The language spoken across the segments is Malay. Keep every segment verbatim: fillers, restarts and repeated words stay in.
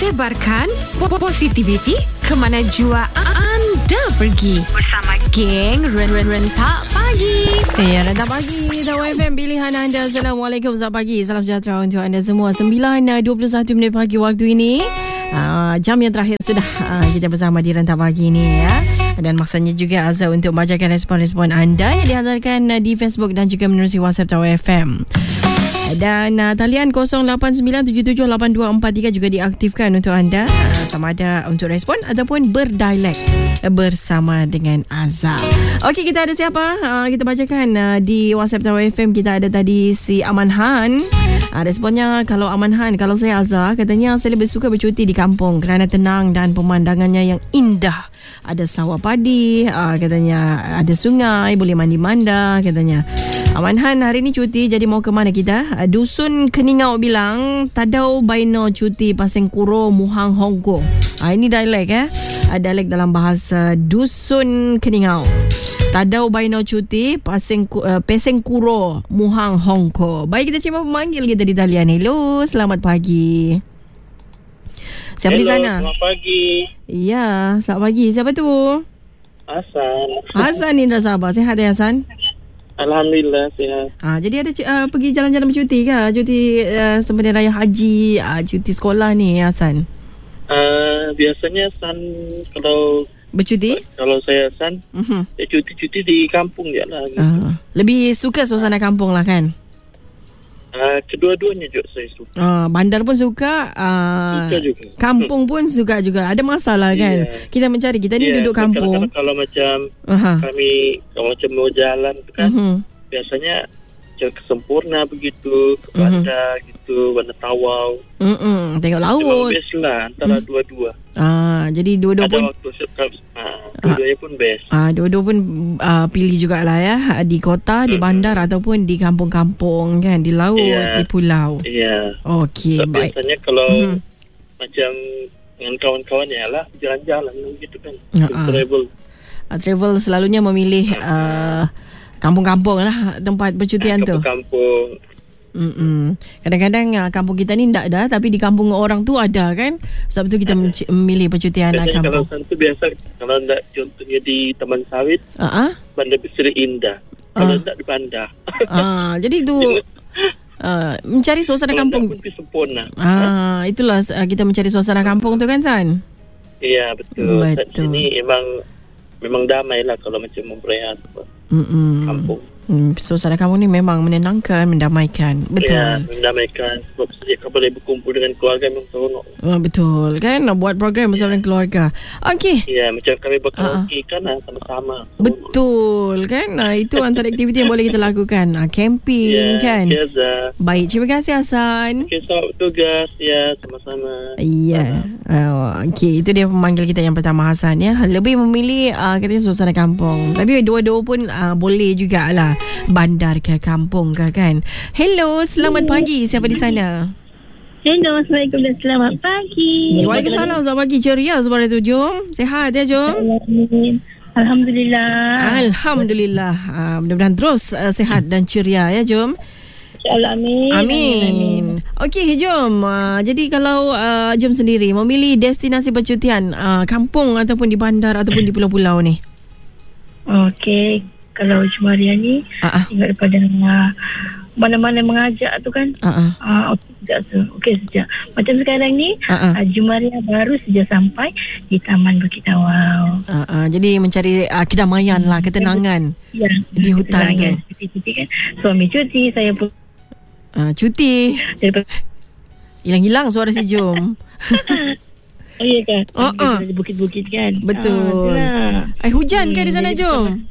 Sebarkan positivity ke mana jua anda pergi bersama geng Rentak Pagi. Ya, Rentak Pagi Tawa F M pilihan anda. Assalamualaikum, selamat pagi, salam sejahtera untuk anda semua. Sembilan dua puluh satu minit pagi waktu ini. Uh, jam yang terakhir sudah uh, kita bersama di Rentak Pagi ni ya. Dan maksanya juga Azhar untuk membacakan respon-respon anda yang dihantarkan uh, di Facebook dan juga menerusi WhatsApp Tawa F M. Dan uh, talian kosong lapan sembilan tujuh tujuh lapan dua empat tiga juga diaktifkan untuk anda, uh, sama ada untuk respon ataupun berdialek uh, bersama dengan Azhar. Okey, kita ada siapa? Uh, kita bacakan uh, di WhatsApp Tawa F M. Kita ada tadi si Aman Han. Uh, responnya, kalau Aman Han, kalau saya Azhar, katanya saya lebih suka bercuti di kampung kerana tenang dan pemandangannya yang indah. Ada sawah padi, uh, katanya ada sungai, boleh mandi manda, katanya. Aman Han hari ni cuti, jadi mau ke mana kita? Uh, Dusun Keningau bilang Tadau Baino cuti Paseng Kuro Muhang Hongko. uh, Ini dialek eh uh, dialek dalam bahasa Dusun Keningau. Tadau Baino cuti Paseng, uh, Paseng Kuro Muhang Hongko. Baik, kita terima pemanggil kita di talian. Hello, selamat pagi. Siapa Hello, di sana? Selamat pagi. Ya, selamat pagi. Siapa tu? Hasan. Hasan Indra Sabah. Sihat ya Hasan? Alhamdulillah sihat. Ah, jadi ada uh, pergi jalan-jalan bercuti ke? Cuti uh, sempena raya haji, uh, cuti sekolah ni Hasan? Uh, biasanya San kalau bercuti? Kalau saya San, uh-huh. saya cuti-cuti di kampung je lah. Gitu. Uh, lebih suka suasana kampung lah kan? Uh, kedua-duanya juga saya suka. Uh, bandar pun suka, uh, suka juga. Kampung pun suka juga. Ada masalah kan? Yeah. Kita mencari, kita ni yeah, duduk kampung. Kalau, kalau macam uh-huh. kami, kalau macam mau jalan tu kan, uh-huh. biasanya ke Sempurna begitu, ke Bandar uh-huh. gitu, Bandar Tawau. Uh-uh. Tengok laut. Memang best lah antara uh-huh. dua-dua. Ah, jadi dua-dua ada pun waktu uh, dua-duanya pun best. Ah, dua-dua pun uh, pilih jugalah ya, di kota, di bandar hmm. ataupun di kampung-kampung kan, di laut, yeah. di pulau. Iya. Yeah. Okey, baik. Biasanya kalau hmm. macam dengan kawan-kawan ya lah jalan-jalan gitu kan. Uh-huh. Travel. Uh, travel selalunya memilih uh, kampung-kampung lah tempat percutian uh, tu. Kampung-kampung. Mm-mm. Kadang-kadang uh, kampung kita ni tak ada, tapi di kampung orang tu ada kan. Sebab tu kita uh, memilih percutian biasanya kampung. Kalau tu biasa, kalau tak contohnya di Taman Sawit, uh-huh. Bandar Besar Indah. Kalau uh. tak di Bandar. uh, jadi tu uh, mencari suasana kalau kampung. Kalau tak sempurna. Ah, itulah uh, kita mencari suasana kampung tu kan San? Iya betul. Betul. Sini memang memang damai lah kalau macam memperayaan kampung. Hmm, suasana kampung ni memang menenangkan, mendamaikan. Betul. Ya, mendamaikan. Sebab setiap kau boleh berkumpul dengan keluarga memang seronok. Oh, betul kan, nak buat program bersama dengan keluarga. Okey. Ya, macam kami berkaraoke uh-huh. kan sama-sama. Betul kan. Nah, itu antara aktiviti yang boleh kita lakukan. Ah, camping yeah, kan. Yes, baik, terima kasih Hasan. Okey, selamat bertugas. Ya, sama-sama. Ya. Yeah. Oh, okey, itu dia pemanggil kita yang pertama Hasan ya. Lebih memilih uh, katanya suasana kampung. Tapi dua-dua pun uh, boleh jugalah. Bandar ke kampung ke kan. Hello, selamat pagi. Siapa di sana? Hello, Assalamualaikum dan selamat pagi. Waalaikumsalam, selamat pagi. Ceria sebab itu. Jom. Sehat ya, jom. Alhamdulillah. Alhamdulillah. Uh, mudah-mudahan terus uh, sehat dan ceria ya, jom. InsyaAllah, amin. Amin. amin. Okey, jom. Uh, jadi kalau uh, jom sendiri memilih destinasi percutian uh, kampung ataupun di bandar ataupun di pulau-pulau ni. Okey. Kalau cuma hari ni uh-uh. tinggal daripada uh, mana-mana mengajak tu kan. uh-uh. uh, Okey sejak tu Okey sejak Macam sekarang ni uh-uh. uh, Jumaria baru saja sampai di Taman Bukit Tawau. uh-uh. Jadi mencari uh, kedamaian lah, ketenangan ya, di hutan tu. Cuti kan. Suami cuti, saya pun uh, cuti. Hilang-hilang suara si Jom. Oh iya kan. uh-uh. Di bukit-bukit kan. Betul. uh, Eh hujan hmm, ke di sana Jom?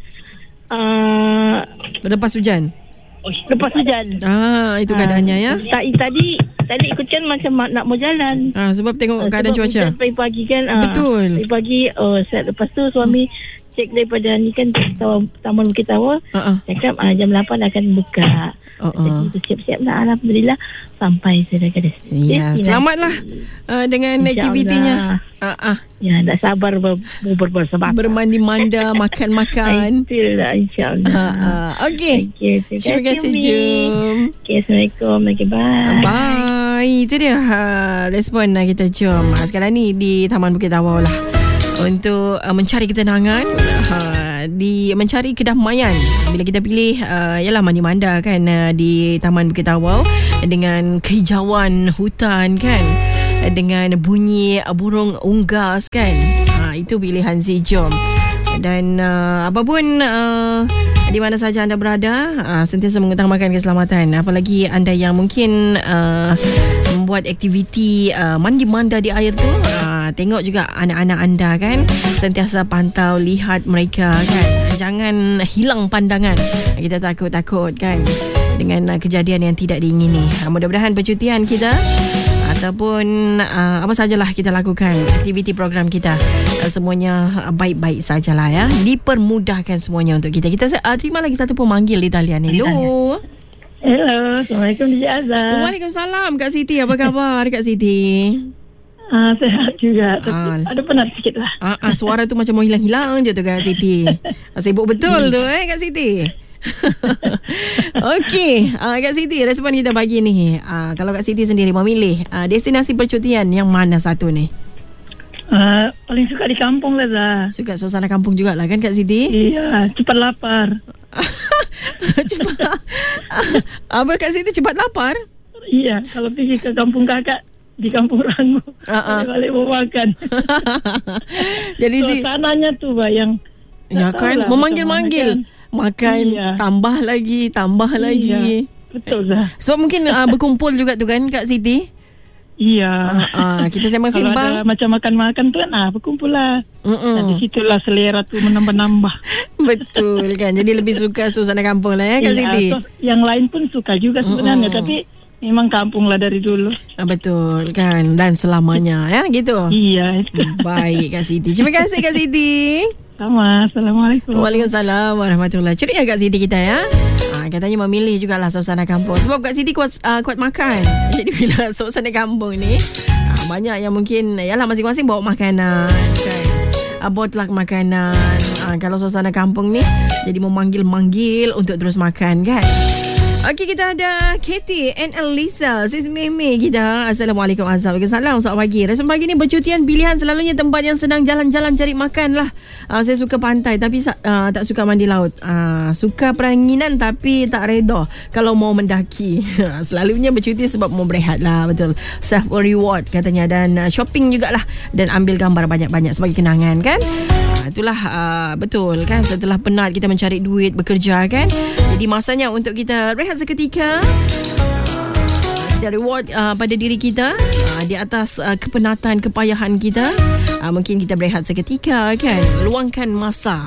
Uh, Lepas hujan? Oh, lepas hujan. Ah, itu keadaannya uh, ya. Tadi tadi tadi ikutkan macam nak mau jalan. Ah, sebab tengok uh, keadaan sebab cuaca. Pagi-pagi kan. Betul. Uh, pagi-pagi oh set lepas tu suami cek daripada ni kan Taman Bukit Tawau. Uh-uh. Cakap uh, jam lapan akan buka. Uh-uh. Jadi siap-siap lah, alhamdulillah sampai sudah ke destinasi. Ya, selamatlah uh, dengan aktivitinya. Uh-uh. Ya, tak sabar ber, ber, ber, ber, bermandi manda, makan-makan. Itulah, insyaAllah. Uh-uh. Okey. Okay, terima kasih, Jom. Okay, Assalamualaikum. Okay, bye. Bye. itu dia uh, respon uh, kita. Jom uh, sekarang ni di Taman Bukit Tawau lah untuk uh, mencari ketenangan, uh, di mencari kedamaian. Bila kita pilih uh, ialah mandi-manda kan uh, di Taman Bukit Tawau dengan kehijauan hutan kan, dengan bunyi uh, burung unggas kan. Uh, itu pilihan si Jom. Dan uh, apapun uh, di mana saja anda berada, uh, sentiasa mengutamakan keselamatan. Apalagi anda yang mungkin uh, membuat aktiviti uh, mandi-manda di air tu, uh, tengok juga anak-anak anda kan, sentiasa pantau, lihat mereka kan. Jangan hilang pandangan. Kita takut-takut kan dengan uh, kejadian yang tidak diingini. Uh, mudah-mudahan percutian kita ataupun uh, apa sajalah kita lakukan, aktiviti program kita, uh, semuanya baik-baik sajalah ya. Dipermudahkan semuanya untuk kita. Kita uh, terima lagi satu pemanggil di talian. Hello. Hello. Assalamualaikum D J Azhar. Waalaikumsalam Kak Siti. Apa khabar Kak Siti? Ah, sehat juga. Tapi ah. ada penat sikit lah. Ah, ah, suara tu macam mau hilang-hilang je tu Kak Siti. Sibuk betul tu eh Kak Siti. Okey, uh, Kak Siti, respon kita pagi ni. Uh, kalau Kak Siti sendiri memilih uh, destinasi percutian yang mana satu ni? Uh, paling suka di kampung lah Zah. Suka suasana kampung jugalah kan Kak Siti? Iya, cepat lapar. Cepat. Apa Kak Siti cepat lapar? Iya, kalau pergi ke kampung kakak di Kampung Rangu, uh-uh. balik bawa makan. Jadi si suasananya tu bah yang ya kan, memanggil-manggil. Makan, iya. tambah lagi, tambah iya. lagi. Betul Zah. Sebab mungkin uh, berkumpul juga tu kan Kak Siti? Iya. Uh, uh, kita sembang-sembang. Kalau ada macam makan-makan tu kan, ah, berkumpul lah. Nah, di situlah selera tu menambah-nambah. Betul kan. Jadi lebih suka suasana kampung lah ya Kak iya, Siti? So, yang lain pun suka juga sebenarnya. Uh-uh. Tapi memang kampung lah dari dulu. Uh, betul kan. Dan selamanya ya gitu? Iya. Itu. Baik Kak Siti. Terima kasih Kak Siti. Sama. Assalamualaikum. Waalaikumsalam warahmatullahi. Ceria Kak Siti kita ya. Ha, katanya memilih jugalah suasana kampung. Sebab Kak Siti kuat, uh, kuat makan. Jadi bila suasana kampung ni, uh, banyak yang mungkin yalah masing-masing bawa makanan kan. Uh, botlak makanan. Uh, kalau suasana kampung ni jadi memanggil-manggil untuk terus makan kan. Okey, kita ada Katie and Elisa, Sis Meme kita. Assalamualaikum. Assalamualaikum. Selamat pagi. Respon pagi ni bercutian pilihan selalunya tempat yang senang jalan-jalan cari makan lah. Uh, saya suka pantai tapi uh, tak suka mandi laut. Uh, suka peranginan tapi tak reda kalau mau mendaki. Selalunya bercuti sebab mau berehat lah. Betul. Self reward katanya. Dan uh, shopping jugalah. Dan ambil gambar banyak-banyak sebagai kenangan kan. Uh, itulah uh, betul kan. Setelah penat kita mencari duit, bekerja kan. Jadi masanya untuk kita rehat seketika, kita reward uh, pada diri kita uh, di atas uh, kepenatan, kepayahan kita. Uh, mungkin kita berehat seketika kan, luangkan masa.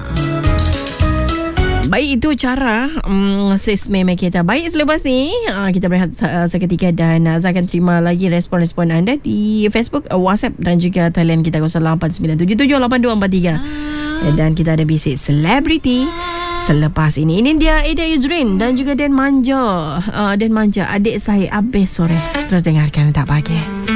Baik, itu cara um, sis meme kita. Baik, selepas ni uh, kita berehat uh, seketika dan uh, saya akan terima lagi respon-respon anda di Facebook, uh, WhatsApp dan juga talian kita kosong lapan sembilan tujuh tujuh lapan dua empat tiga. Dan kita ada bisik selebriti selepas ini. Ini dia Eda Yuzrin dan juga Dan Manja. Uh, Dan Manja, adik saya Abis sore. Terus dengarkan tak pagi.